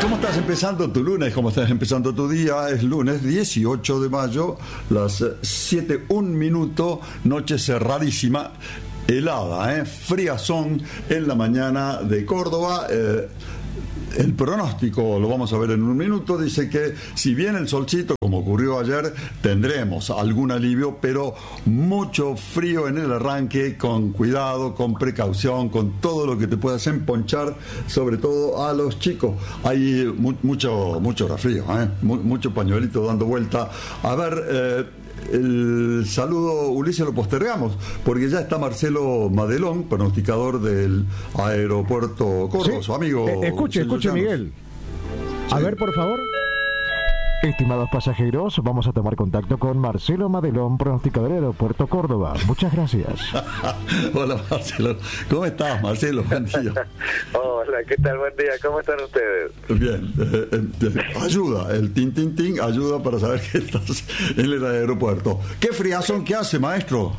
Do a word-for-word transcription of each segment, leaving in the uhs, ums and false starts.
¿Cómo estás empezando tu lunes? ¿Cómo estás empezando tu día? Es lunes dieciocho de mayo, las siete, un minuto, noche cerradísima, helada, ¿eh? Friazón en la mañana de Córdoba. Eh, el pronóstico, lo vamos a ver en un minuto, dice que si bien el solcito, como ocurrió ayer, tendremos algún alivio, pero mucho frío en el arranque, con cuidado, con precaución, con todo lo que te puedas emponchar, sobre todo a los chicos. Hay mu- mucho mucho resfrío, ¿eh? Mu- mucho pañuelito dando vuelta. A ver, eh, el saludo, Ulises, lo postergamos, porque ya está Marcelo Madelón, pronosticador del aeropuerto Córdoba, Sí. su amigo. Eh, escuche, escuche, Miguel. A Sí. ver, por favor. Estimados pasajeros, vamos a tomar contacto con Marcelo Madelón, pronosticador del aeropuerto Córdoba. Muchas gracias. Hola, Marcelo. ¿Cómo estás, Marcelo? Buen día. Hola, ¿qué tal? Buen día, ¿cómo están ustedes? Bien, eh, eh, ayuda, el tin tin tin ayuda para saber que estás en el aeropuerto. ¿Qué friazón que hace, maestro?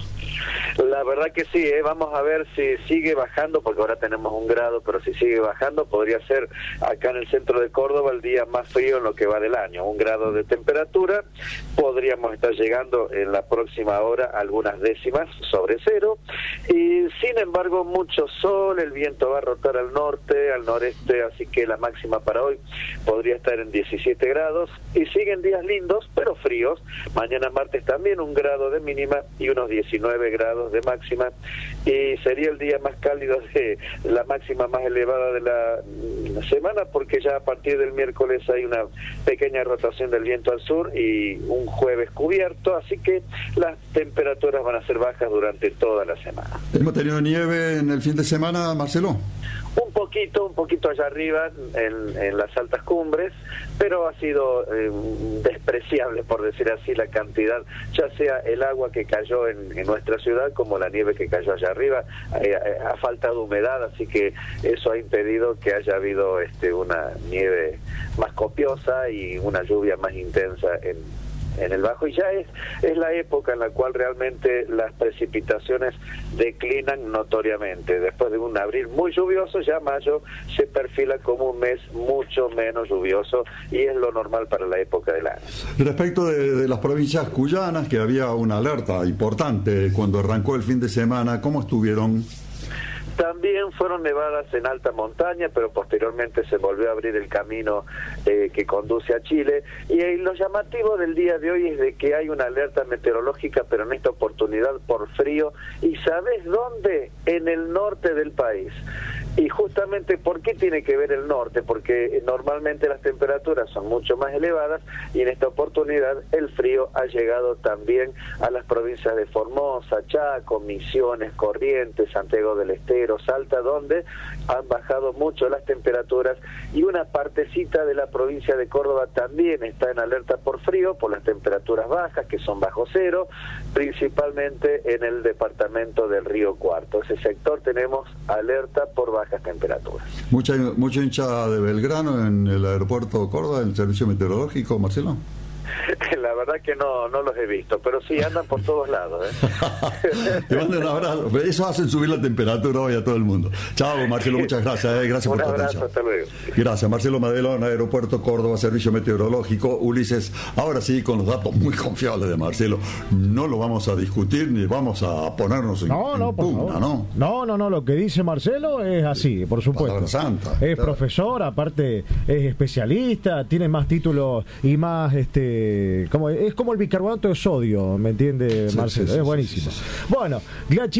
La verdad que sí, ¿eh? Vamos a ver si sigue bajando, porque ahora tenemos un grado, pero si sigue bajando podría ser acá en el centro de Córdoba el día más frío en lo que va del año, un grado de temperatura, podríamos estar llegando en la próxima hora a algunas décimas sobre cero, y sin embargo mucho sol, el viento va a rotar al norte, al noreste, así que la máxima para hoy podría estar en diecisiete grados, y siguen días lindos, pero fríos, mañana martes también un grado de mínima y unos diecinueve grados de máxima, y sería el día más cálido de la máxima más elevada de la semana, porque ya a partir del miércoles hay una pequeña rotación del viento al sur y un jueves cubierto, así que las temperaturas van a ser bajas durante toda la semana. ¿Hemos tenido nieve en el fin de semana, Marcelo? Un poquito, un poquito allá arriba en, en las altas cumbres, pero ha sido eh, despreciable, por decir así, la cantidad, ya sea el agua que cayó en, en nuestra ciudad como la nieve que cayó allá arriba. Eh, eh, ha faltado humedad, así que eso ha impedido que haya habido este, una nieve más copiosa y una lluvia más intensa en en el bajo, y ya es, es la época en la cual realmente las precipitaciones declinan notoriamente. Después de un abril muy lluvioso, ya mayo se perfila como un mes mucho menos lluvioso, y es lo normal para la época del año. Respecto de, de las provincias cuyanas, que había una alerta importante cuando arrancó el fin de semana, ¿cómo estuvieron? También fueron nevadas en alta montaña, pero posteriormente se volvió a abrir el camino eh, que conduce a Chile. Y eh, lo llamativo del día de hoy es de que hay una alerta meteorológica, pero en esta oportunidad por frío. ¿Y sabes dónde? En el norte del país. Y justamente, ¿por qué tiene que ver el norte? Porque normalmente las temperaturas son mucho más elevadas, y en esta oportunidad el frío ha llegado también a las provincias de Formosa, Chaco, Misiones, Corrientes, Santiago del Estero, Salta, donde han bajado mucho las temperaturas, y una partecita de la provincia de Córdoba también está en alerta por frío, por las temperaturas bajas, que son bajo cero, principalmente en el departamento del Río Cuarto. Ese sector tenemos alerta por bajas temperaturas. Mucha, mucho hincha de Belgrano en el aeropuerto Córdoba, en el servicio meteorológico, Marcelo. La verdad que no no los he visto, pero sí andan por todos lados, ¿eh? Te mando un abrazo. Eso hacen subir la temperatura hoy a todo el mundo. Chao, Marcelo, muchas gracias. Eh. Gracias un por tu abrazo, atención. hasta luego. Gracias, Marcelo Madelón, Aeropuerto Córdoba, Servicio Meteorológico. Ulises, ahora sí, con los datos muy confiables de Marcelo, no lo vamos a discutir ni vamos a ponernos en, No, no, en por pugna, favor. ¿no? No, no, no, lo que dice Marcelo es así, por supuesto. Palabra santa. Es Claro. profesor, aparte es especialista, tiene más títulos y más, este, como es como el bicarbonato de sodio, ¿me entiende, Sí, Marcelo? sí, sí, es buenísimo. sí, sí, Bueno, la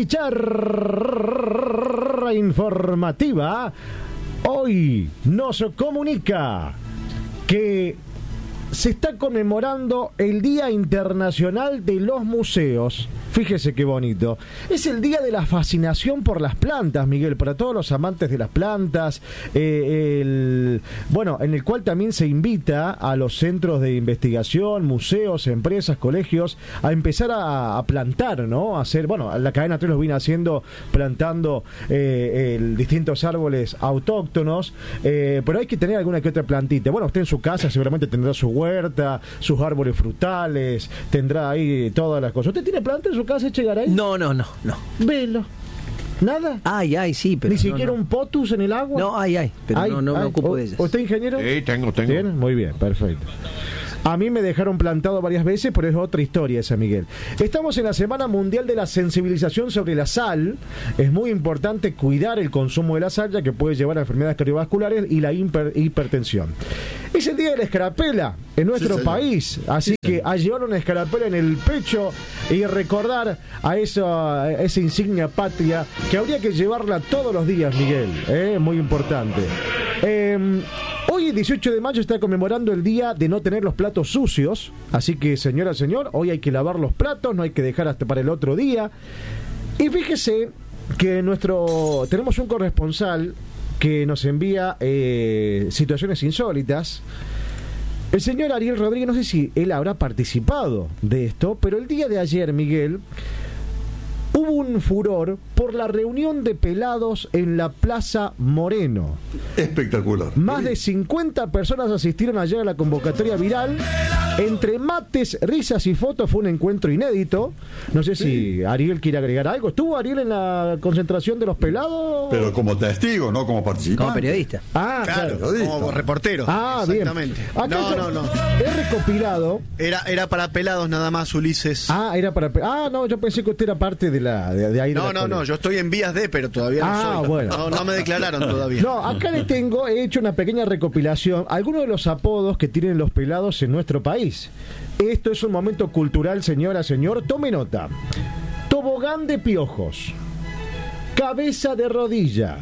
chicharra informativa hoy nos comunica que se está conmemorando el Día Internacional de los Museos. Fíjese qué bonito. Es el día de la fascinación por las plantas, Miguel, para todos los amantes de las plantas. Eh, el, bueno, en el cual también se invita a los centros de investigación, museos, empresas, colegios, a empezar a, a plantar, ¿no? A hacer, bueno, la cadena tres lo viene haciendo, plantando eh, el, distintos árboles autóctonos, eh, pero hay que tener alguna que otra plantita. Bueno, usted en su casa seguramente tendrá su huerta, sus árboles frutales, tendrá ahí todas las cosas. ¿Usted tiene plantas en su casa, Echegaray? No, no, no, no. Velo. ¿Nada? Ay, ay, sí, pero... ¿Ni no, siquiera no. un potus en el agua? No, ay, ay, pero Ay, no, no me ay. ocupo ¿O- de ellas. ¿Usted ingeniero? Sí, tengo, tengo. ¿Tiene? Muy bien, perfecto. A mí me dejaron plantado varias veces, pero es otra historia esa, Miguel. Estamos en la Semana Mundial de la Sensibilización sobre la Sal. Es muy importante cuidar el consumo de la sal, ya que puede llevar a enfermedades cardiovasculares y la hiper- hipertensión. Es el día de la escarapela en nuestro Sí, señor. país, así Sí, que señor. a llevar una escarapela en el pecho y recordar a esa, a esa insignia patria que habría que llevarla todos los días, Miguel. ¿eh? Muy importante. Eh, Hoy, dieciocho de mayo, está conmemorando el día de no tener los platos sucios. Así que, señora, señor, hoy hay que lavar los platos, no hay que dejar hasta para el otro día. Y fíjese que nuestro tenemos un corresponsal que nos envía eh, situaciones insólitas. El señor Ariel Rodríguez, no sé si él habrá participado de esto, pero el día de ayer, Miguel, hubo un furor por la reunión de pelados en la Plaza Moreno. Espectacular. Más de cincuenta personas asistieron ayer a la convocatoria viral. Entre mates, risas y fotos fue un encuentro inédito. No sé si Ariel quiere agregar algo. ¿Estuvo Ariel en la concentración de los pelados? Pero como testigo, no como participante. Como periodista. Ah, Claro, claro. periodista. como reportero. Ah, bien. Exactamente. Acá No, yo no, no. He recopilado. Era, era para pelados nada más, Ulises. Ah, era para. Ah, no, yo pensé que usted era parte de la de, de ahí. de no, la no, no, escuela. yo estoy en vías de, pero todavía no Ah, soy. bueno. No, no me declararon todavía. No, acá le tengo, he hecho una pequeña recopilación, algunos de los apodos que tienen los pelados en nuestro país. Esto es un momento cultural, señora, señor, tome nota. Tobogán de piojos, cabeza de rodilla,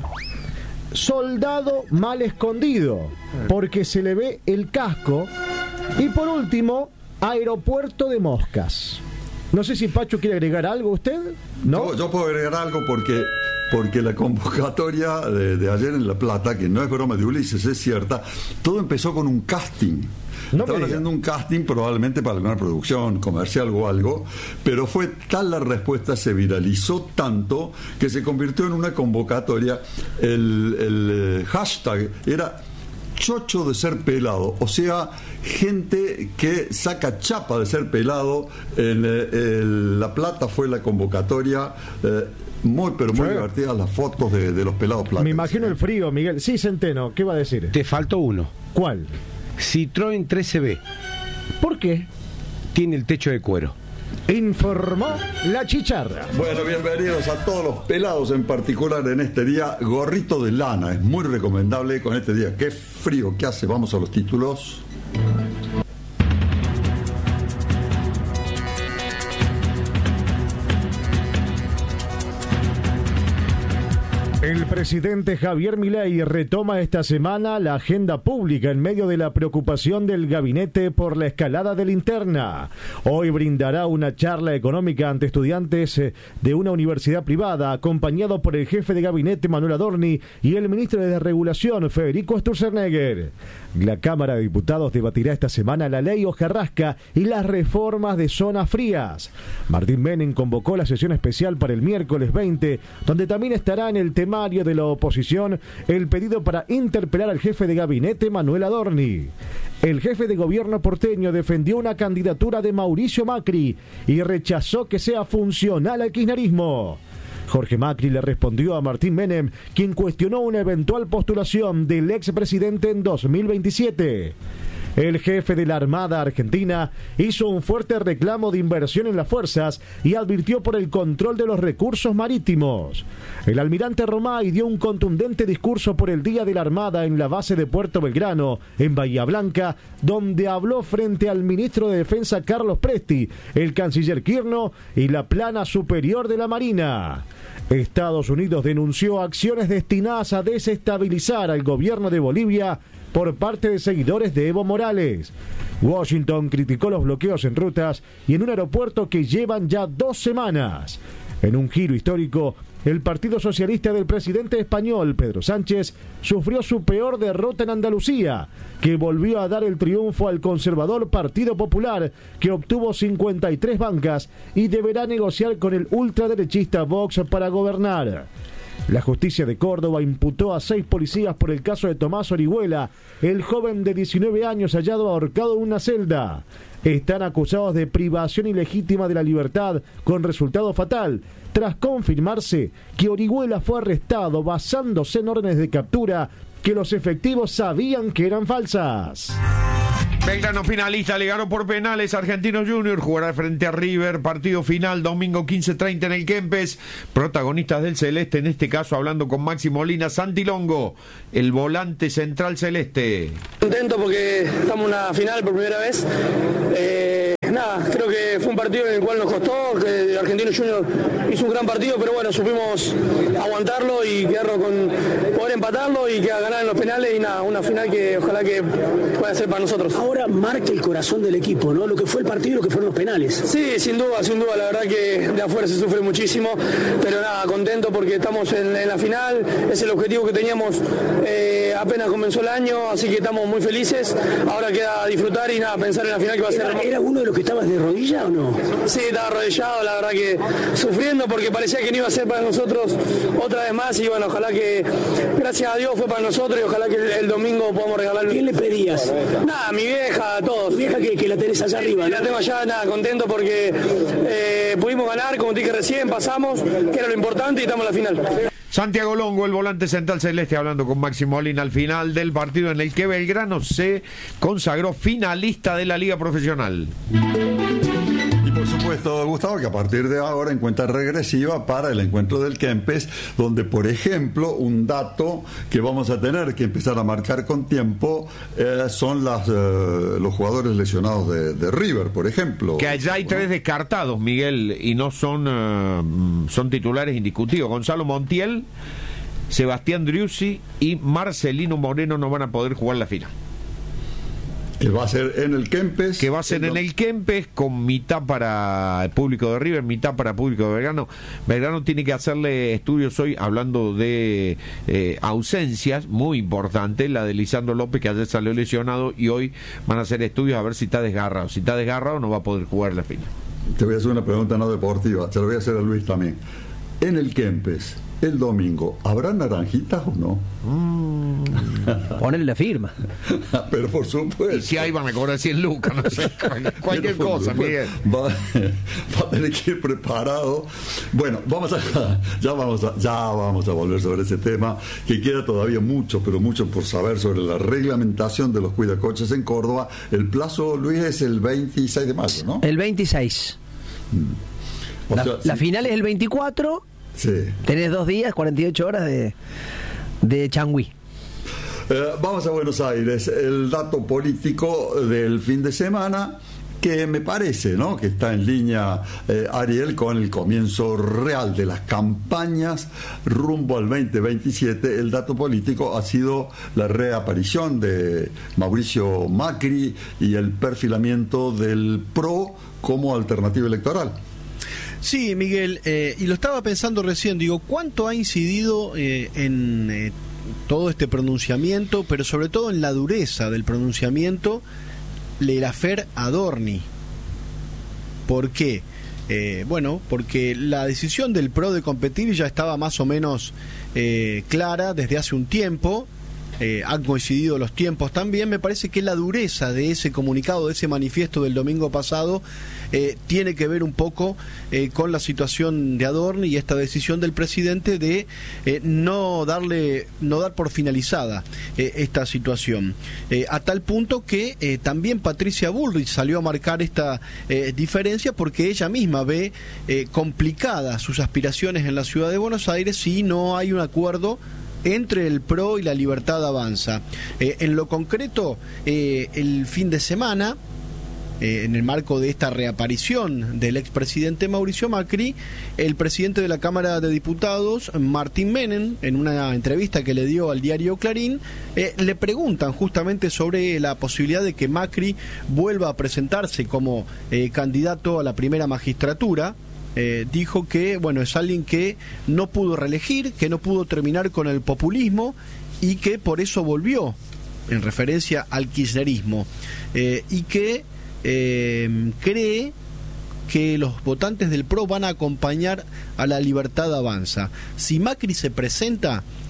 soldado mal escondido, porque se le ve el casco, y por último, aeropuerto de moscas. No sé si Pacho quiere agregar algo usted, ¿no? Yo, yo puedo agregar algo porque, porque la convocatoria de, de ayer en La Plata, que no es broma de Ulises, es cierta, todo empezó con un casting. No me Estaban diga. haciendo un casting probablemente para alguna producción comercial o algo, pero fue tal la respuesta, se viralizó tanto que se convirtió en una convocatoria. El, el eh, hashtag era chocho de ser pelado, o sea, gente que saca chapa de ser pelado. En eh, el- La Plata fue la convocatoria. eh, muy pero muy Sí. divertidas las fotos de, de los pelados platenses. Me imagino el frío, Miguel. Sí, Centeno, ¿qué va a decir? Te faltó uno. ¿Cuál? Citroën trece B. ¿Por qué? Tiene el techo de cuero. Informó la chicharra. Bueno, bienvenidos a todos los pelados, en particular en este día. Gorrito de lana, es muy recomendable con este día. Qué frío que hace. Vamos a los títulos. El presidente Javier Milei retoma esta semana la agenda pública en medio de la preocupación del gabinete por la escalada de la interna. Hoy brindará una charla económica ante estudiantes eh, de una universidad privada, acompañado por el jefe de gabinete Manuel Adorni y el ministro de Desregulación Federico Sturzenegger. La Cámara de Diputados debatirá esta semana la ley Hojarrasca y las reformas de zonas frías. Martín Menem convocó la sesión especial para el miércoles veinte, donde también estará en el temario de la oposición el pedido para interpelar al jefe de gabinete Manuel Adorni. El jefe de gobierno porteño defendió una candidatura de Mauricio Macri y rechazó que sea funcional al kirchnerismo. Jorge Macri le respondió a Martín Menem, quien cuestionó una eventual postulación del expresidente en dos mil veintisiete. El jefe de la Armada Argentina hizo un fuerte reclamo de inversión en las fuerzas y advirtió por el control de los recursos marítimos. El almirante Romay dio un contundente discurso por el Día de la Armada en la base de Puerto Belgrano, en Bahía Blanca, donde habló frente al ministro de Defensa Carlos Presti, el canciller Kirchner y la plana superior de la Marina. Estados Unidos denunció acciones destinadas a desestabilizar al gobierno de Bolivia por parte de seguidores de Evo Morales. Washington criticó los bloqueos en rutas y en un aeropuerto que llevan ya dos semanas. En un giro histórico, el Partido Socialista del presidente español, Pedro Sánchez, sufrió su peor derrota en Andalucía, que volvió a dar el triunfo al conservador Partido Popular, que obtuvo cincuenta y tres bancas y deberá negociar con el ultraderechista Vox para gobernar. La justicia de Córdoba imputó a seis policías por el caso de Tomás Orihuela, el joven de diecinueve años hallado ahorcado en una celda. están acusados de privación ilegítima de la libertad con resultado fatal, tras confirmarse que Orihuela fue arrestado basándose en órdenes de captura que los efectivos sabían que eran falsas. Belgrano finalista, le ganó por penales Argentinos Juniors, jugará frente a River, partido final domingo quince treinta en el Kempes. Protagonistas del Celeste, en este caso hablando con Maxi Molina, Santi Longo, el volante central celeste. Contento porque estamos en una final por primera vez. Eh, nada, creo que fue un partido en el cual nos costó, que el Argentinos Juniors hizo un gran partido, pero bueno, supimos aguantarlo y quedarnos con poder empatarlo y que ganar en los penales y nada, una final que ojalá que pueda ser para nosotros. Ahora marca el corazón del equipo, ¿no? Lo que fue el partido y lo que fueron los penales. Sí, sin duda, sin duda, la verdad que de afuera se sufre muchísimo, pero nada, contento porque estamos en, en la final, es el objetivo que teníamos eh, apenas comenzó el año, así que estamos muy felices, ahora queda disfrutar y nada, pensar en la final que va a ser. ¿Era, ¿era uno de los que estabas de rodilla o no? Sí, estaba arrodillado, la verdad que sufriendo porque parecía que no iba a ser para nosotros otra vez más y bueno, ojalá que, gracias a Dios fue para nosotros y ojalá que el, el domingo podamos regalarle. ¿Quién le pedías? Nada, mi vieja, a todos. Tu vieja que, que la tenés allá arriba, ¿no? La tengo allá, nada, contento porque eh, pudimos ganar, como te dije recién, pasamos, que era lo importante y estamos en la final. Santiago Longo, el volante central celeste, hablando con Maxi Molina al final del partido en el que Belgrano se consagró finalista de la Liga Profesional. Y por supuesto, Gustavo, que a partir de ahora en cuenta regresiva para el encuentro del Kempes, donde, por ejemplo, un dato que vamos a tener que empezar a marcar con tiempo eh, son las, eh, los jugadores lesionados de, de River, por ejemplo. Que allá hay bueno. tres descartados, Miguel, y no son, uh, son titulares indiscutidos. Gonzalo Montiel, Sebastián Driussi y Marcelino Moreno no van a poder jugar la final. Que va a ser en el Kempes. Que va a ser en el Kempes con mitad para el público de River, mitad para público de Belgrano. Belgrano tiene que hacerle estudios hoy, hablando de eh, ausencias, muy importante, la de Lisandro López, que ayer salió lesionado, y hoy van a hacer estudios a ver si está desgarrado. Si está desgarrado no va a poder jugar la final. Te voy a hacer una pregunta no deportiva, se lo voy a hacer a Luis también. En el Kempes, el domingo, ¿habrá naranjitas o no? Mm, ponele la firma. Pero por supuesto. Y si ahí van a cobrar cien lucas, no sé, cualquier cosa, Miguel. Va, va a tener que ir preparado. Bueno, vamos a, ya vamos a, ya vamos a volver sobre ese tema, que queda todavía mucho, pero mucho por saber sobre la reglamentación de los cuidacoches en Córdoba. El plazo, Luis, es el veintiséis de mayo, ¿no? El veintiséis. Mm. O la, sea, la sí. final es el veinticuatro. Sí. Tenés dos días, cuarenta y ocho horas de, de changüí. Eh, vamos a Buenos Aires. El dato político del fin de semana, que me parece, ¿no?, que está en línea, eh, Ariel, con el comienzo real de las campañas rumbo al veinte veintisiete. El dato político ha sido la reaparición de Mauricio Macri y el perfilamiento del P R O como alternativa electoral. Sí, Miguel, eh, y lo estaba pensando recién, digo, ¿cuánto ha incidido eh, en eh, todo este pronunciamiento, pero sobre todo en la dureza del pronunciamiento, Lerafer Adorni? ¿Por qué? Eh, bueno, porque la decisión del P R O de competir ya estaba más o menos eh, clara desde hace un tiempo. Eh, han coincidido los tiempos también. Me parece que la dureza de ese comunicado, de ese manifiesto del domingo pasado, eh, tiene que ver un poco eh, con la situación de Adorni y esta decisión del presidente de eh, no darle, no dar por finalizada eh, esta situación, eh, a tal punto que eh, también Patricia Bullrich salió a marcar esta eh, diferencia, porque ella misma ve eh, complicadas sus aspiraciones en la ciudad de Buenos Aires si no hay un acuerdo entre el P R O y la Libertad Avanza. Eh, en lo concreto, eh, el fin de semana, eh, en el marco de esta reaparición del expresidente Mauricio Macri, el presidente de la Cámara de Diputados, Martín Menem, en una entrevista que le dio al diario Clarín, eh, le preguntan justamente sobre la posibilidad de que Macri vuelva a presentarse como eh, candidato a la primera magistratura. Eh, dijo que, bueno, es alguien que no pudo reelegir, que no pudo terminar con el populismo y que por eso volvió, en referencia al kirchnerismo, eh, y que eh, cree que los votantes del P R O van a acompañar a la Libertad Avanza. Si Macri se presenta,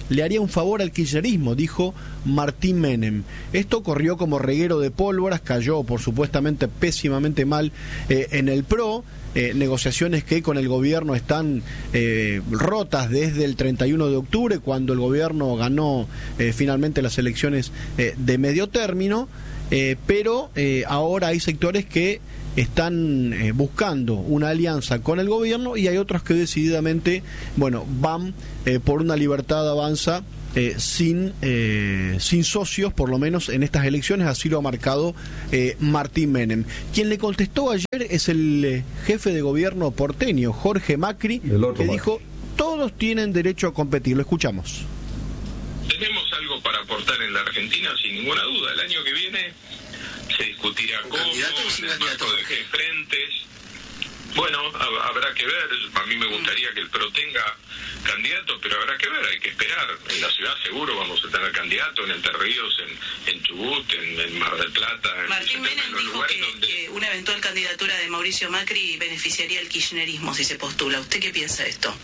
le haría un favor al kirchnerismo, dijo Martín Menem. Esto corrió como reguero de pólvoras, cayó por supuestamente pésimamente mal eh, en el PRO, eh, negociaciones que con el gobierno están eh, rotas desde el treinta y uno de octubre, cuando el gobierno ganó eh, finalmente las elecciones eh, de medio término, eh, pero eh, ahora hay sectores que están eh, buscando una alianza con el gobierno y hay otros que decididamente, bueno, van eh, por una Libertad Avanza eh, sin eh, sin socios, por lo menos en estas elecciones, así lo ha marcado eh, Martín Menem. Quien le contestó ayer es el eh, jefe de gobierno porteño, Jorge Macri, que Macri. dijo, todos tienen derecho a competir. Lo escuchamos. Tenemos algo para aportar en la Argentina, sin ninguna duda. El año que viene se discutirá cómo, en el marco de qué frentes. Bueno, habrá que ver. A mí me gustaría que el PRO tenga candidatos, pero habrá que ver, hay que esperar. En la ciudad seguro vamos a tener candidatos, en Entre Ríos, en, en Chubut, en, en Mar del Plata. En, Martín Menem dijo que, donde... que una eventual candidatura de Mauricio Macri beneficiaría al kirchnerismo si se postula. ¿Usted qué piensa de esto?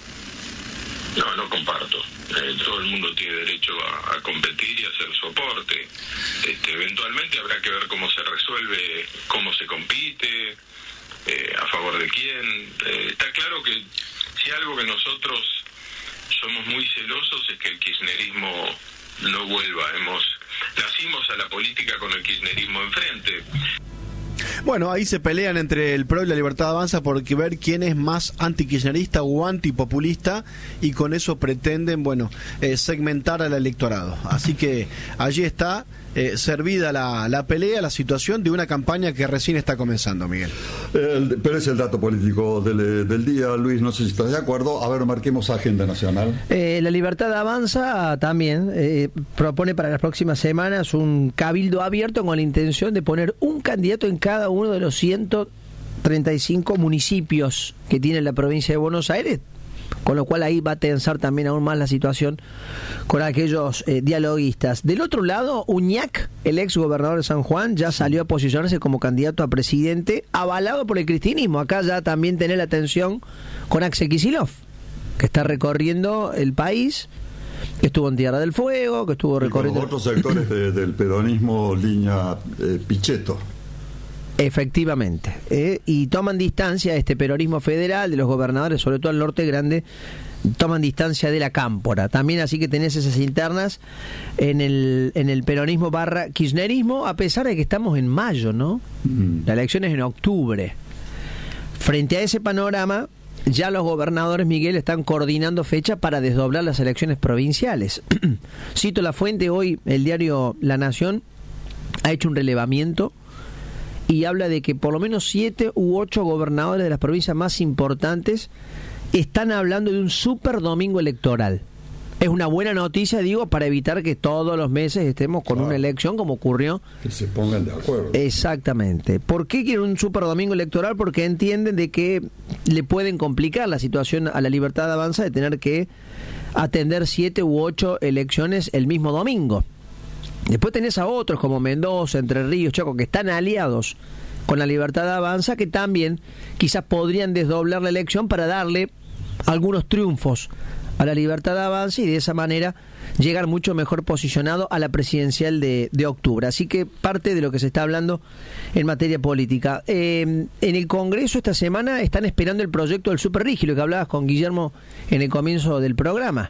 No, no comparto. Eh, todo el mundo tiene derecho a, a competir y a hacer su aporte. Este, eventualmente habrá que ver cómo se resuelve, cómo se compite, eh, a favor de quién. Eh, está claro que si algo que nosotros somos muy celosos es que el kirchnerismo no vuelva. Hemos nacimos a la política con el kirchnerismo enfrente. Bueno, ahí se pelean entre el PRO y la Libertad Avanza por ver quién es más antikirchnerista o antipopulista, y con eso pretenden, bueno, eh, segmentar al electorado. Así que allí está eh, servida la, la pelea, la situación de una campaña que recién está comenzando, Miguel. El, pero es el dato político del, del día, Luis, no sé si estás de acuerdo. A ver, marquemos agenda nacional. Eh, la Libertad Avanza también eh, propone para las próximas semanas un cabildo abierto con la intención de poner un candidato en cada uno de los ciento treinta y cinco municipios que tiene la provincia de Buenos Aires, con lo cual ahí va a tensar también aún más la situación con aquellos eh, dialoguistas. Del otro lado, Uñac, el ex gobernador de San Juan, ya salió a posicionarse como candidato a presidente, avalado por el cristianismo. Acá ya también tenés la atención con Axel Kicillof, que está recorriendo el país, que estuvo en Tierra del Fuego, que estuvo recorriendo... Y con otros sectores de, del peronismo, línea eh, Pichetto. Efectivamente, eh, y toman distancia este peronismo federal, de los gobernadores, sobre todo al norte grande, toman distancia de la cámpora. También así que tenés esas internas en el, en el peronismo barra kirchnerismo, a pesar de que estamos en mayo, ¿no? Mm. La elección es en octubre. Frente a ese panorama, ya los gobernadores, Miguel, están coordinando fecha para desdoblar las elecciones provinciales. Cito la fuente, hoy el diario La Nación ha hecho un relevamiento y habla de que por lo menos siete u ocho gobernadores de las provincias más importantes están hablando de un super domingo electoral. Es una buena noticia, digo, para evitar que todos los meses estemos con claro. una elección como ocurrió. Que se pongan de acuerdo. Exactamente. ¿Por qué quieren un super domingo electoral? Porque entienden de que le pueden complicar la situación a la Libertad Avanza de tener que atender siete u ocho elecciones el mismo domingo. Después tenés a otros como Mendoza, Entre Ríos, Chaco, que están aliados con la Libertad Avanza, que también quizás podrían desdoblar la elección para darle algunos triunfos a la Libertad Avanza y de esa manera llegar mucho mejor posicionado a la presidencial de, de octubre. Así que parte de lo que se está hablando en materia política. Eh, en el Congreso esta semana están esperando el proyecto del superrígido, que hablabas con Guillermo en el comienzo del programa.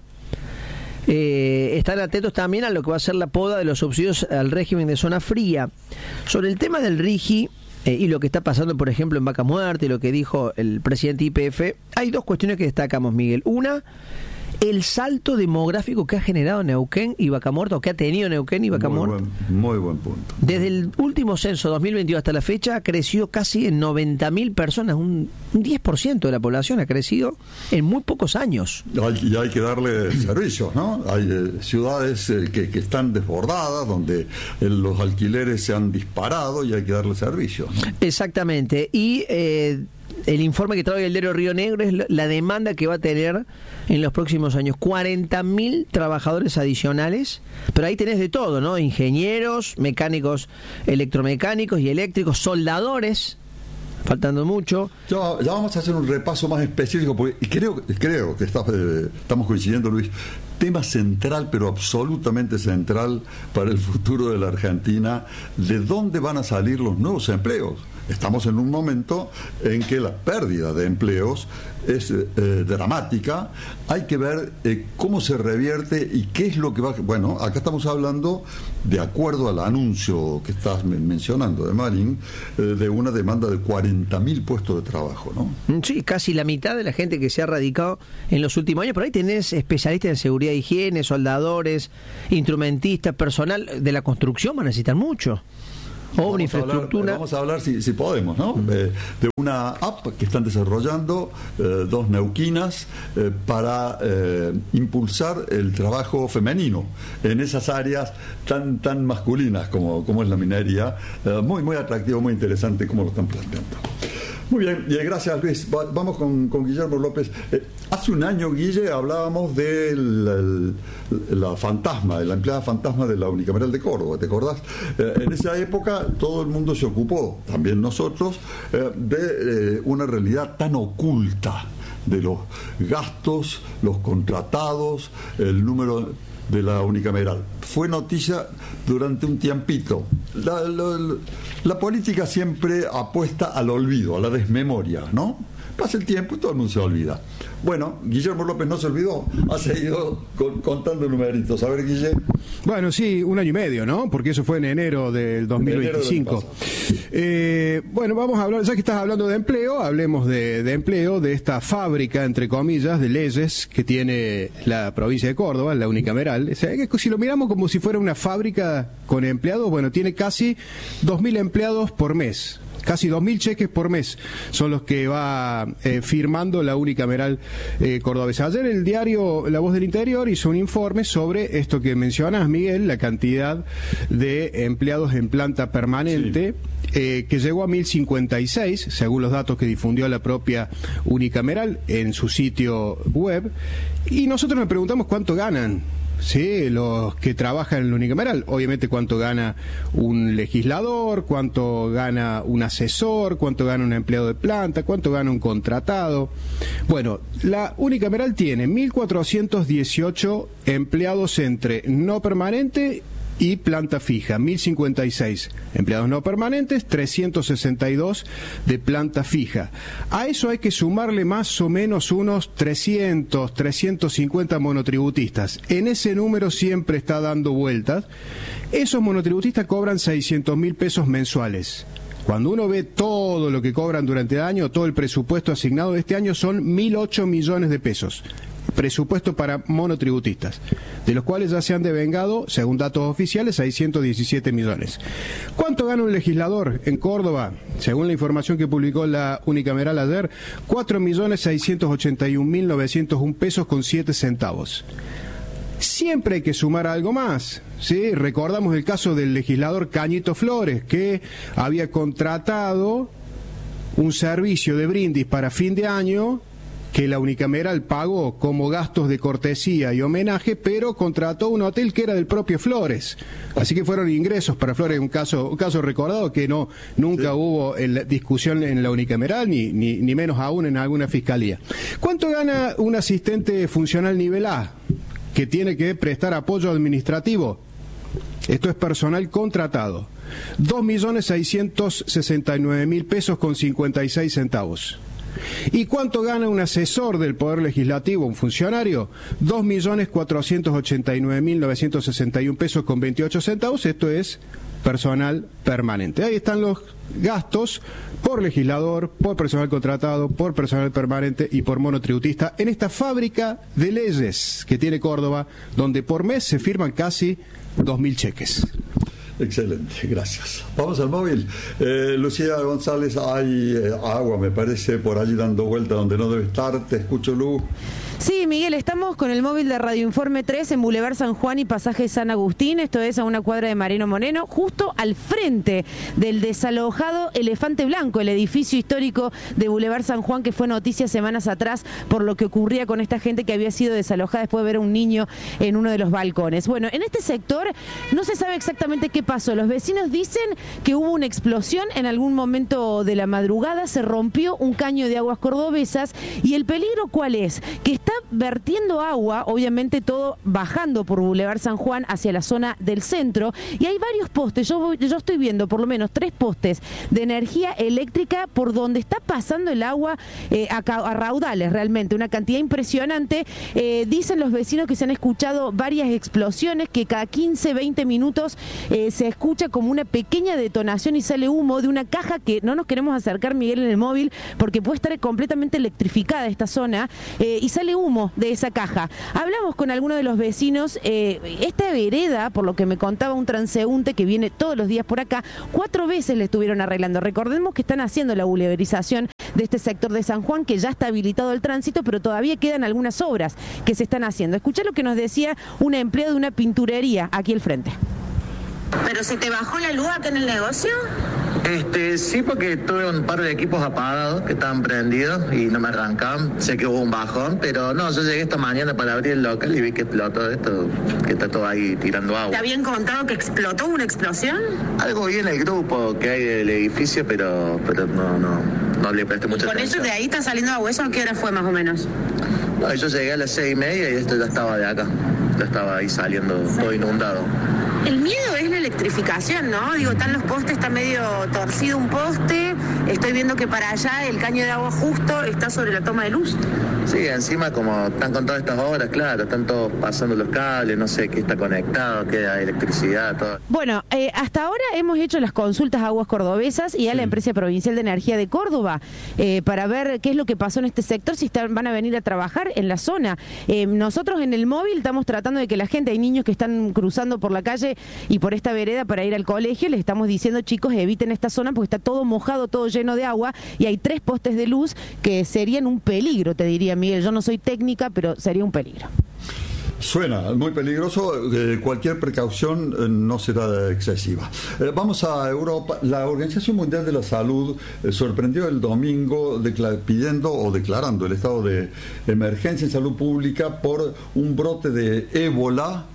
Eh, están atentos también a lo que va a ser la poda de los subsidios al régimen de zona fría. Sobre el tema del RIGI eh, y lo que está pasando, por ejemplo, en Vaca Muerta y lo que dijo el presidente I P F, hay dos cuestiones que destacamos, Miguel. Una, el salto demográfico que ha generado Neuquén y Vaca Muerta, o que ha tenido Neuquén y Vaca Muerta. Muy buen punto. Desde el último censo dos mil veintidós hasta la fecha ha crecido casi en noventa mil personas, un, un diez por ciento de la población ha crecido en muy pocos años. Hay, y hay que darle servicios, ¿no? Hay eh, ciudades eh, que, que están desbordadas, donde eh, los alquileres se han disparado y hay que darle servicios, ¿no? Exactamente. Y eh, el informe que trae el diario Río Negro es la demanda que va a tener en los próximos años. cuarenta mil trabajadores adicionales, pero ahí tenés de todo, ¿no? Ingenieros, mecánicos electromecánicos y eléctricos, soldadores, faltando mucho. Ya, ya vamos a hacer un repaso más específico, porque creo, creo que está, eh, estamos coincidiendo, Luis. tema central, pero absolutamente central para el futuro de la Argentina, de dónde van a salir los nuevos empleos. Estamos en un momento en que la pérdida de empleos es eh, dramática. Hay que ver eh, cómo se revierte y qué es lo que va a... Bueno, acá estamos hablando, de acuerdo al anuncio que estás mencionando de Marín, eh, de una demanda de cuarenta mil puestos de trabajo, ¿no? Sí, casi la mitad de la gente que se ha radicado en los últimos años. Por ahí tenés especialistas en seguridad e higiene, soldadores, instrumentistas, personal de la construcción, van a necesitar mucho. Obra, infraestructura. Vamos a hablar, si, si podemos, ¿no? Eh, de una app que están desarrollando eh, dos neuquinas eh, para eh, impulsar el trabajo femenino en esas áreas tan tan masculinas como, como es la minería. Eh, muy, muy atractivo, muy interesante como lo están planteando. Muy bien, y gracias Luis. Va, vamos con, con Guillermo López. Eh, hace un año, Guille, hablábamos de la, la fantasma, de la empleada fantasma de la Unicameral de Córdoba, ¿te acordás? Eh, en esa época todo el mundo se ocupó, también nosotros, eh, de eh, una realidad tan oculta de los gastos, los contratados, el número de la Unicameral. Fue noticia durante un tiempito. La, la, la política siempre apuesta al olvido, a la desmemoria, ¿no? Pasa el tiempo y todo el mundo se olvida. Bueno, Guillermo López no se olvidó, ha seguido con, contando numeritos. A ver, Guille. Bueno, sí, un año y medio, ¿no? Porque eso fue en enero del dos mil veinticinco. Eh, bueno, vamos a hablar, ya que estás hablando de empleo, hablemos de, de empleo, de esta fábrica, entre comillas, de leyes que tiene la provincia de Córdoba, la Unicameral. O sea, que si lo miramos como si fuera una fábrica con empleados, bueno, tiene casi dos mil empleados por mes. Casi dos mil cheques por mes son los que va eh, firmando la Unicameral eh, cordobesa. Ayer el diario La Voz del Interior hizo un informe sobre esto que mencionas, Miguel, la cantidad de empleados en planta permanente, sí. eh, que llegó a mil cincuenta y seis, según los datos que difundió la propia Unicameral en su sitio web. Y nosotros nos preguntamos cuánto ganan. Sí, los que trabajan en la Unicameral, obviamente cuánto gana un legislador, cuánto gana un asesor, cuánto gana un empleado de planta, cuánto gana un contratado. Bueno, la Unicameral tiene mil cuatrocientos dieciocho empleados entre no permanente y planta fija, mil cincuenta y seis empleados no permanentes, trescientos sesenta y dos de planta fija. A eso hay que sumarle más o menos unos trescientos, trescientos cincuenta monotributistas. En ese número siempre está dando vueltas. Esos monotributistas cobran seiscientos mil pesos mensuales. Cuando uno ve todo lo que cobran durante el año, todo el presupuesto asignado de este año son mil ocho millones de pesos. Presupuesto para monotributistas, de los cuales ya se han devengado, según datos oficiales, seiscientos diecisiete millones. ¿Cuánto gana un legislador en Córdoba? Según la información que publicó la Unicameral ayer, cuatro millones seiscientos ochenta y un mil novecientos un pesos con siete centavos. Siempre hay que sumar algo más, ¿sí? Recordamos el caso del legislador Cañito Flores, que había contratado un servicio de brindis para fin de año que la Unicameral pagó como gastos de cortesía y homenaje, pero contrató un hotel que era del propio Flores. Así que fueron ingresos para Flores, un caso un caso recordado que no nunca sí. hubo en discusión en la Unicameral, ni, ni, ni menos aún en alguna fiscalía. ¿Cuánto gana un asistente funcional nivel A que tiene que prestar apoyo administrativo? Esto es personal contratado. dos millones seiscientos sesenta y nueve mil pesos con cincuenta y seis centavos. ¿Y cuánto gana un asesor del Poder Legislativo, un funcionario? dos millones cuatrocientos ochenta y nueve mil novecientos sesenta y un pesos con veintiocho centavos. Esto es personal permanente. Ahí están los gastos por legislador, por personal contratado, por personal permanente y por monotributista en esta fábrica de leyes que tiene Córdoba, donde por mes se firman casi dos mil cheques. Excelente, gracias. Vamos al móvil. Eh, Lucía González, hay eh, agua, me parece, por allí dando vuelta donde no debe estar. Te escucho, Lu. Sí, Miguel, estamos con el móvil de Radio Informe tres en Boulevard San Juan y Pasaje San Agustín, esto es a una cuadra de Mariano Moreno, justo al frente del desalojado Elefante Blanco, el edificio histórico de Boulevard San Juan que fue noticia semanas atrás por lo que ocurría con esta gente que había sido desalojada después de ver a un niño en uno de los balcones. Bueno, en este sector no se sabe exactamente qué pasó. Los vecinos dicen que hubo una explosión en algún momento de la madrugada, se rompió un caño de aguas cordobesas y el peligro ¿cuál es? Que está está vertiendo agua, obviamente todo bajando por Boulevard San Juan hacia la zona del centro, y hay varios postes. Yo, voy, yo estoy viendo por lo menos tres postes de energía eléctrica por donde está pasando el agua eh, a, a raudales, realmente, una cantidad impresionante. Eh, dicen los vecinos que se han escuchado varias explosiones, que cada quince, veinte minutos eh, se escucha como una pequeña detonación y sale humo de una caja que no nos queremos acercar, Miguel, en el móvil, porque puede estar completamente electrificada esta zona, eh, y sale humo de esa caja. Hablamos con algunos de los vecinos. Eh, esta vereda, por lo que me contaba un transeúnte que viene todos los días por acá, cuatro veces le estuvieron arreglando. Recordemos que están haciendo la boulevarización de este sector de San Juan, que ya está habilitado el tránsito, pero todavía quedan algunas obras que se están haciendo. Escuchá lo que nos decía una empleada de una pinturería aquí al frente. ¿Pero se te bajó la luz acá en el negocio? Este, sí, porque tuve un par de equipos apagados que estaban prendidos y no me arrancaban. Sé que hubo un bajón, pero no, yo llegué esta mañana para abrir el local y vi que explotó esto, que está todo ahí tirando agua. ¿Te habían contado que explotó una explosión? Algo vi en el grupo que hay del edificio, pero, pero no, no, no le presté mucha ¿Con atención. ellos de ahí está saliendo agua? ¿Eso a qué hora fue más o menos? No, yo llegué a las seis y media y esto ya estaba de acá. Ya estaba ahí saliendo todo inundado. El miedo es la electrificación, ¿no? Digo, están los postes, está medio torcido un poste, estoy viendo que para allá el caño de agua justo está sobre la toma de luz. Sí, encima como están con todas estas obras, claro, están todos pasando los cables, no sé qué está conectado, qué hay electricidad, todo. Bueno, eh, hasta ahora hemos hecho las consultas a Aguas Cordobesas y a la Empresa Provincial de Energía de Córdoba eh, para ver qué es lo que pasó en este sector, si están, van a venir a trabajar en la zona. Eh, nosotros en el móvil estamos tratando de que la gente, hay niños que están cruzando por la calle y por esta vereda para ir al colegio, les estamos diciendo, chicos, eviten esta zona porque está todo mojado, todo lleno de agua, y hay tres postes de luz que serían un peligro, te diría, Miguel. Yo no soy técnica, pero sería un peligro. Suena muy peligroso, eh, cualquier precaución eh, no será excesiva. Eh, vamos a Europa. La Organización Mundial de la Salud eh, sorprendió el domingo declar- pidiendo o declarando el estado de emergencia en salud pública por un brote de ébola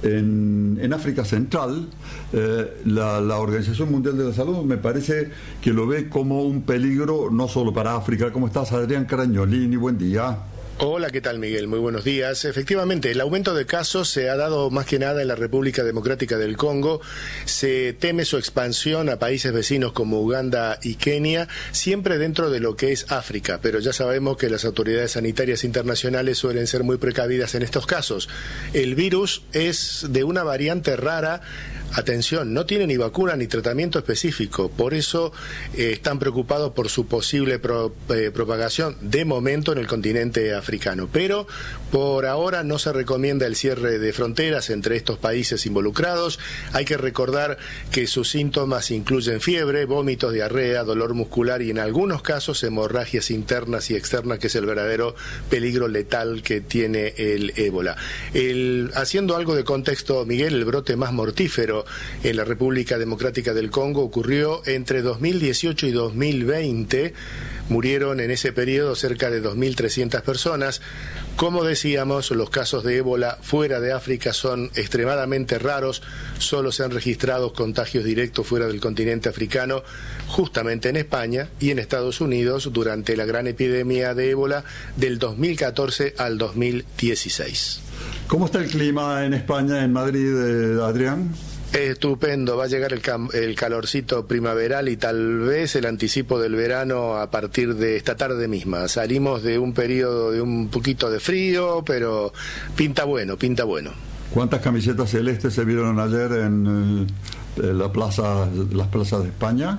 en, en África Central. Eh, la, la Organización Mundial de la Salud me parece que lo ve como un peligro no solo para África. ¿Cómo estás, Adrián Caragnolini? Buen día. Hola, ¿qué tal, Miguel? Muy buenos días. Efectivamente, el aumento de casos se ha dado más que nada en la República Democrática del Congo. Se teme su expansión a países vecinos como Uganda y Kenia, siempre dentro de lo que es África, pero ya sabemos que las autoridades sanitarias internacionales suelen ser muy precavidas en estos casos. El virus es de una variante rara. Atención, no tiene ni vacuna ni tratamiento específico, por eso eh, están preocupados por su posible pro, eh, propagación de momento en el continente africano. Pero por ahora no se recomienda el cierre de fronteras entre estos países involucrados. Hay que recordar que sus síntomas incluyen fiebre, vómitos, diarrea, dolor muscular y en algunos casos hemorragias internas y externas, que es el verdadero peligro letal que tiene el ébola. El, haciendo algo de contexto, Miguel, el brote más mortífero en la República Democrática del Congo ocurrió entre dos mil dieciocho y dos mil veinte. Murieron en ese periodo cerca de dos mil trescientas personas. Como decíamos, los casos de ébola fuera de África son extremadamente raros. Solo se han registrado contagios directos fuera del continente africano, justamente en España y en Estados Unidos durante la gran epidemia de ébola del dos mil catorce al dos mil dieciséis. ¿Cómo está el clima en España, en Madrid, eh, Adrián? Estupendo, va a llegar el, cam- el calorcito primaveral y tal vez el anticipo del verano a partir de esta tarde misma. Salimos de un periodo de un poquito de frío, pero pinta bueno, pinta bueno. ¿Cuántas camisetas celestes se vieron ayer en, eh, en la plaza, las plazas de España?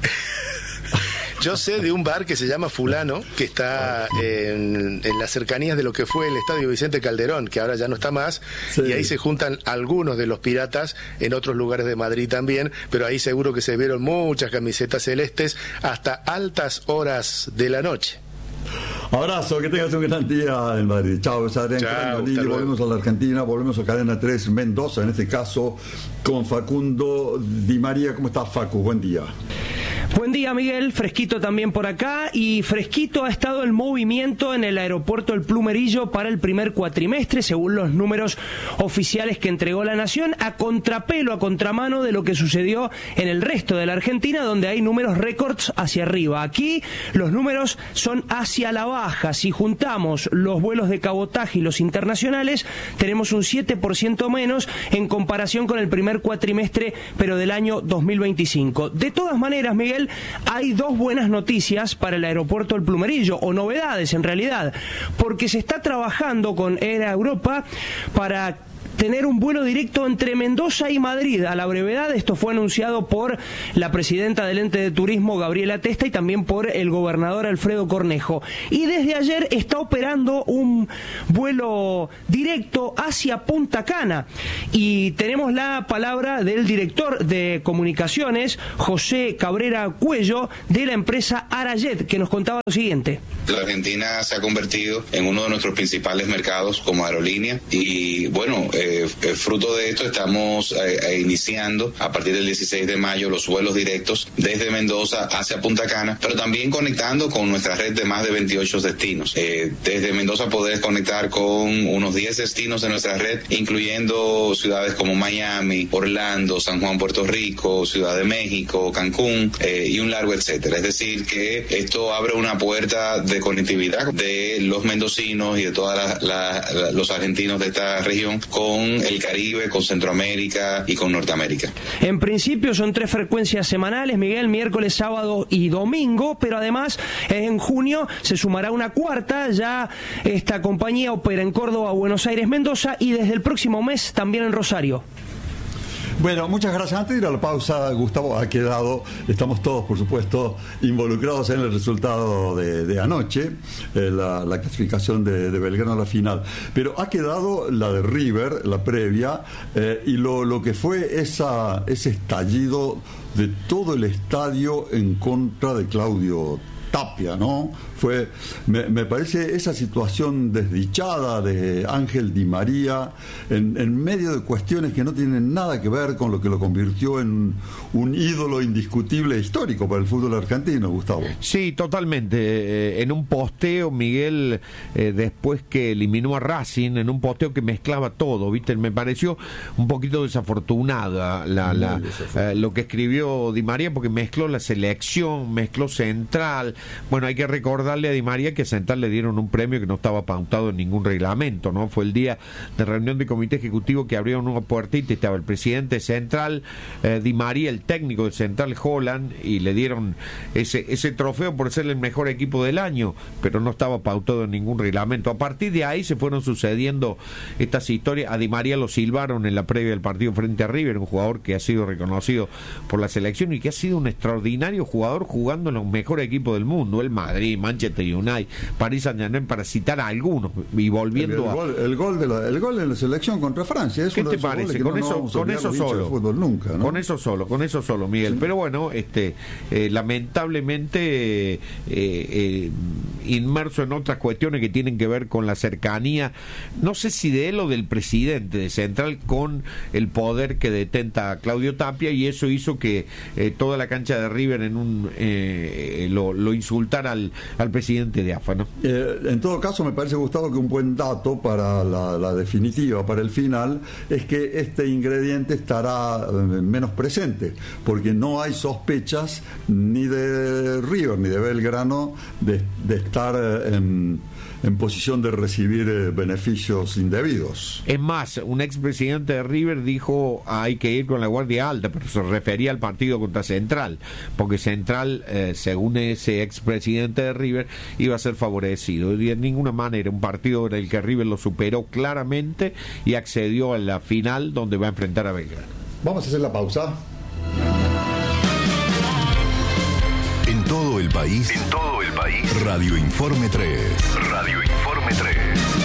Yo sé de un bar que se llama Fulano, que está en, en las cercanías de lo que fue el Estadio Vicente Calderón, que ahora ya no está más, sí. Y ahí se juntan algunos de los piratas, en otros lugares de Madrid también, pero ahí seguro que se vieron muchas camisetas celestes hasta altas horas de la noche. Abrazo, que tengas un gran día en Madrid. Chao, es Adrián Caragnolini. Volvemos a la Argentina, volvemos a Cadena tres Mendoza, en este caso con Facundo Di María. ¿Cómo estás, Facu? Buen día. Buen día, Miguel. Fresquito también por acá. Y fresquito ha estado el movimiento en el aeropuerto El Plumerillo para el primer cuatrimestre, según los números oficiales que entregó la Nación, a contrapelo, a contramano de lo que sucedió en el resto de la Argentina, donde hay números récords hacia arriba. Aquí los números son hacia la baja. Si juntamos los vuelos de cabotaje y los internacionales, tenemos un siete por ciento menos en comparación con el primer cuatrimestre, pero del año dos mil veinticinco. De todas maneras, Miguel, hay dos buenas noticias para el aeropuerto El Plumerillo, o novedades en realidad, porque se está trabajando con Air Europa para tener un vuelo directo entre Mendoza y Madrid a la brevedad. Esto fue anunciado por la presidenta del ente de turismo, Gabriela Testa, y también por el gobernador Alfredo Cornejo. Y desde ayer está operando un vuelo directo hacia Punta Cana. Y tenemos la palabra del director de comunicaciones, José Cabrera Cuello, de la empresa Arayet, que nos contaba lo siguiente. La Argentina se ha convertido en uno de nuestros principales mercados como aerolínea y bueno, eh, fruto de esto estamos eh, iniciando a partir del dieciséis de mayo los vuelos directos desde Mendoza hacia Punta Cana, pero también conectando con nuestra red de más de veintiocho destinos. Eh, desde Mendoza podés conectar con unos diez destinos de nuestra red, incluyendo ciudades como Miami, Orlando, San Juan, Puerto Rico, Ciudad de México, Cancún eh, y un largo etcétera. Es decir, que esto abre una puerta de conectividad de los mendocinos y de todos los argentinos de esta región con el Caribe, con Centroamérica y con Norteamérica. En principio son tres frecuencias semanales, Miguel, miércoles, sábado y domingo, pero además en junio se sumará una cuarta. Ya esta compañía opera en Córdoba, Buenos Aires, Mendoza y desde el próximo mes también en Rosario. Bueno, muchas gracias. Antes de ir a la pausa, Gustavo, ha quedado, estamos todos, por supuesto, involucrados en el resultado de, de anoche, eh, la, la clasificación de, de Belgrano a la final. Pero ha quedado la de River, la previa, eh, y lo, lo que fue esa, ese estallido de todo el estadio en contra de Claudio Tapia, ¿no? Fue, me, me parece esa situación desdichada de Ángel Di María en, en medio de cuestiones que no tienen nada que ver con lo que lo convirtió en un ídolo indiscutible e histórico para el fútbol argentino, Gustavo. Sí, totalmente. Eh, en un posteo, Miguel, eh, después que eliminó a Racing, en un posteo que mezclaba todo, ¿viste? Me pareció un poquito desafortunada la, la, eh, lo que escribió Di María, porque mezcló la selección, mezcló Central. Bueno, hay que recordarle a Di María que a Central le dieron un premio que no estaba pautado en ningún reglamento, ¿no? Fue el día de reunión de comité ejecutivo que abrieron una puertita y estaba el presidente de Central, eh, Di María, el técnico de Central, Holland, y le dieron ese, ese trofeo por ser el mejor equipo del año, pero no estaba pautado en ningún reglamento. A partir de ahí se fueron sucediendo estas historias. A Di María lo silbaron en la previa del partido frente a River, un jugador que ha sido reconocido por la selección y que ha sido un extraordinario jugador jugando en los mejores equipos del mundo, el Madrid, Manchester United, París Saint-Germain, para citar a algunos, y volviendo el, el a... Gol, el, gol de la, el gol de la selección contra Francia, es ¿qué te parece? Con, no eso, con eso solo, fútbol nunca, ¿no? Con eso solo, con eso solo, Miguel. Sí. Pero bueno, este, eh, lamentablemente eh, eh, inmerso en otras cuestiones que tienen que ver con la cercanía, no sé si de él o del presidente de Central, con el poder que detenta Claudio Tapia, y eso hizo que eh, toda la cancha de River en un eh, lo, lo insultara al, al presidente de A F A, ¿no? Eh, en todo caso, me parece, Gustavo, que un buen dato para la, la definitiva, para el final, es que este ingrediente estará eh, menos presente, porque no hay sospechas ni de River ni de Belgrano de, de estar eh, en, en posición de recibir eh, beneficios indebidos. Es más, un expresidente de River dijo hay que ir con la guardia alta, pero se refería al partido contra Central, porque Central, eh, según ese expresidente de River, iba a ser favorecido. Y de ninguna manera, un partido en el que River lo superó claramente y accedió a la final donde va a enfrentar a Belgrano. Vamos a hacer la pausa. En todo el país, en todo el país, Radio Informe tres. Radio Informe tres.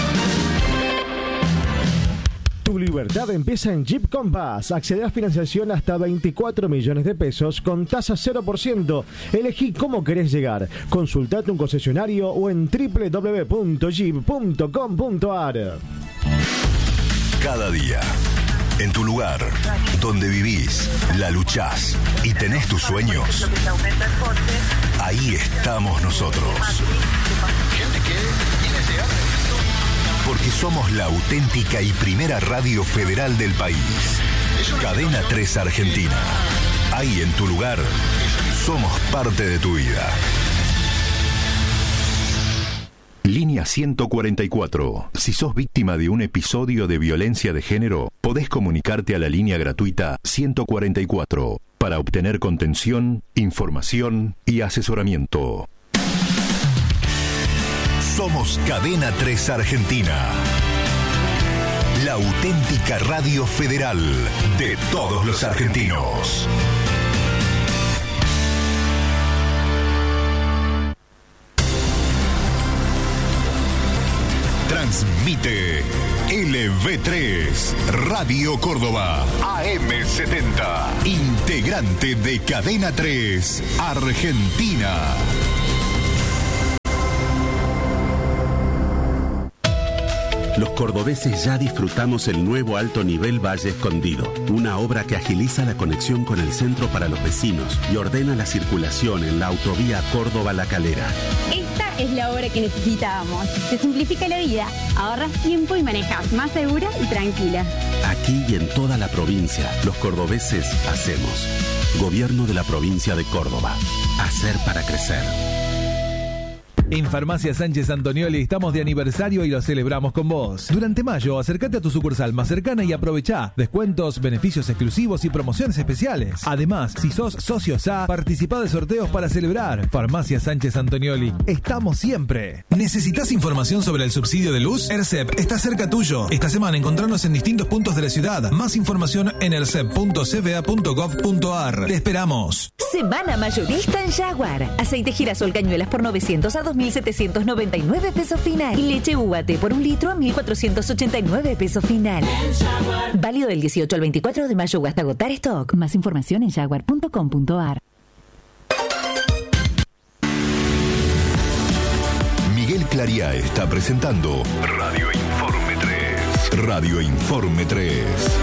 Tu libertad empieza en Jeep Compass. Accede a financiación hasta veinticuatro millones de pesos con tasa cero por ciento. Elegí cómo querés llegar. Consultate un concesionario o en doble u doble u doble u punto jeep punto com punto a r. Cada día En tu lugar, donde vivís, la luchás y tenés tus sueños, ahí estamos nosotros. Porque somos la auténtica y primera radio federal del país. Cadena tres Argentina. Ahí en tu lugar, somos parte de tu vida. Línea ciento cuarenta y cuatro. Si sos víctima de un episodio de violencia de género, podés comunicarte a la línea gratuita ciento cuarenta y cuatro para obtener contención, información y asesoramiento. Somos Cadena tres Argentina. La auténtica radio federal de todos los argentinos. Transmite L V tres, Radio Córdoba, A M setenta, integrante de Cadena tres, Argentina. Los cordobeses ya disfrutamos el nuevo Alto Nivel Valle Escondido, una obra que agiliza la conexión con el centro para los vecinos y ordena la circulación en la autovía Córdoba-La Calera. Esta es la obra que necesitábamos. Te simplifica la vida, ahorras tiempo y manejas más segura y tranquila. Aquí y en toda la provincia, los cordobeses hacemos. Gobierno de la provincia de Córdoba. Hacer para crecer. En Farmacia Sánchez Antonioli estamos de aniversario y lo celebramos con vos. Durante mayo, acércate a tu sucursal más cercana y aprovechá descuentos, beneficios exclusivos y promociones especiales. Además, si sos socio S A, participá de sorteos para celebrar. Farmacia Sánchez Antonioli, estamos siempre. ¿Necesitas información sobre el subsidio de luz? ERCEP está cerca tuyo. Esta semana encontrarnos en distintos puntos de la ciudad. Más información en ercep punto c v a punto gov punto a r. Te esperamos. Semana mayorista en Jaguar. Aceite girasol cañuelas por novecientos a dos mil setecientos noventa y nueve pesos final. Y leche U A T por un litro a mil cuatrocientos ochenta y nueve pesos final. Válido del dieciocho al veinticuatro de mayo hasta agotar stock. Más información en jaguar punto com punto a r. Miguel Claría está presentando Radio Informe tres. Radio Informe tres.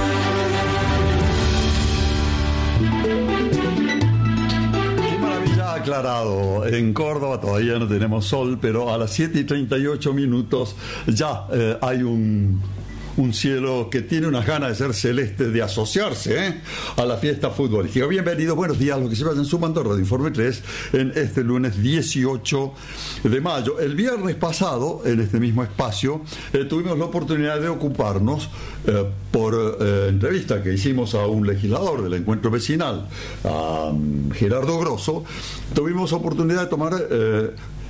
Aclarado, en Córdoba todavía no tenemos sol, pero a las siete y treinta y ocho minutos ya eh, hay un, un cielo que tiene unas ganas de ser celeste, de asociarse ¿eh? a la fiesta futbolística. Bienvenidos, buenos días, los que se vayan sumando a Radio Informe tres en este lunes dieciocho de mayo. El viernes pasado, en este mismo espacio, eh, tuvimos la oportunidad de ocuparnos eh, por eh, entrevista que hicimos a un legislador del encuentro vecinal, a um, Gerardo Grosso. Tuvimos oportunidad de tomar eh,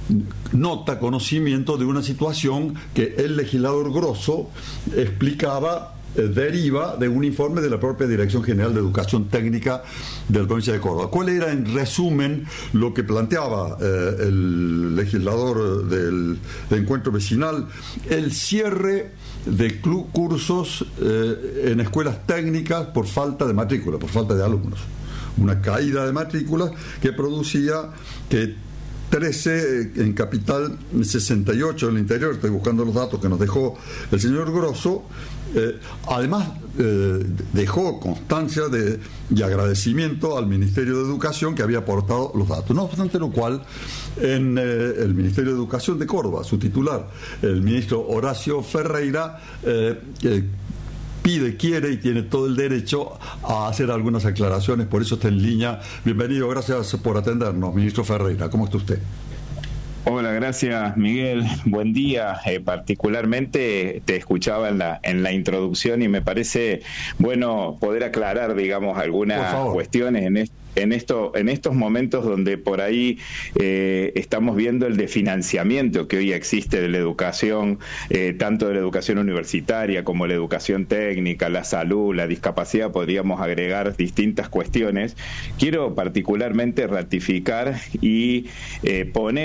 nota, conocimiento de una situación que el legislador Grosso explicaba, eh, deriva de un informe de la propia Dirección General de Educación Técnica de la provincia de Córdoba. ¿Cuál era, en resumen, lo que planteaba eh, el legislador del, del encuentro vecinal? El cierre de club, cursos eh, en escuelas técnicas por falta de matrícula, por falta de alumnos. Una caída de matrículas que producía que trece en Capital, sesenta y ocho en el interior, estoy buscando los datos que nos dejó el señor Grosso, eh, además eh, dejó constancia de, y agradecimiento al Ministerio de Educación que había aportado los datos. No obstante lo cual, en eh, el Ministerio de Educación de Córdoba, su titular, el ministro Horacio Ferreira, eh, eh, pide, quiere y tiene todo el derecho a hacer algunas aclaraciones, por eso está en línea. Bienvenido, gracias por atendernos, ministro Ferreira. ¿Cómo está usted? Hola, gracias Miguel, buen día. Eh, particularmente te escuchaba en la en la introducción y me parece bueno poder aclarar, digamos, algunas cuestiones en este. En, esto, en estos momentos donde por ahí eh, estamos viendo el desfinanciamiento que hoy existe de la educación, eh, tanto de la educación universitaria como la educación técnica, la salud, la discapacidad, podríamos agregar distintas cuestiones, quiero particularmente ratificar y eh, poner en valor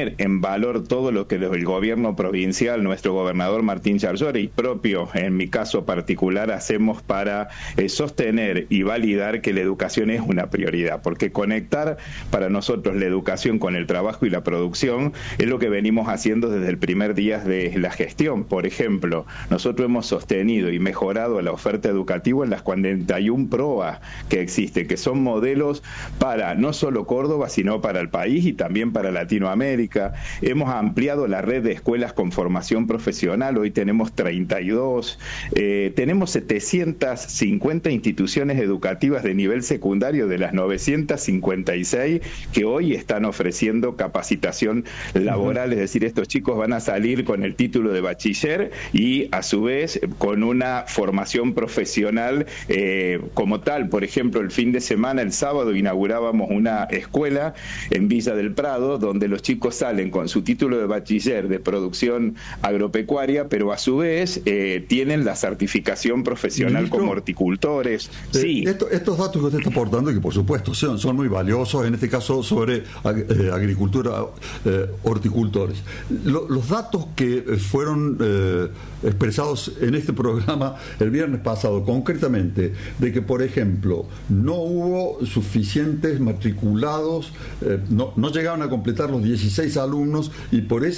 valor todo lo que el gobierno provincial, nuestro gobernador Martín Yarlora y propio, en mi caso particular, hacemos para eh, sostener y validar que la educación es una prioridad, porque conectar para nosotros la educación con el trabajo y la producción es lo que venimos haciendo desde el primer día de la gestión. Por ejemplo, nosotros hemos sostenido y mejorado la oferta educativa en las cuarenta y una PROA que existen, que son modelos para no solo Córdoba, sino para el país y también para Latinoamérica. Hemos ampliado la red de escuelas con formación profesional, hoy tenemos treinta y dos, eh, tenemos setecientas cincuenta instituciones educativas de nivel secundario de las novecientas cincuenta y seis que hoy están ofreciendo capacitación laboral, uh-huh. Es decir, estos chicos van a salir con el título de bachiller y a su vez con una formación profesional eh, como tal. Por ejemplo, el fin de semana, el sábado, inaugurábamos una escuela en Villa del Prado donde los chicos salen con su título de bachiller de producción agropecuaria, pero a su vez eh, tienen la certificación profesional Ministro, como horticultores. Eh, sí. Esto, estos datos que usted está aportando, que por supuesto son, son muy valiosos, en este caso sobre ag eh, agricultura, eh, horticultores. Lo, los datos que fueron eh, expresados en este programa el viernes pasado, concretamente, de que, por ejemplo, no hubo suficientes matriculados, eh, no, no llegaron a completar los dieciséis alumnos y por esa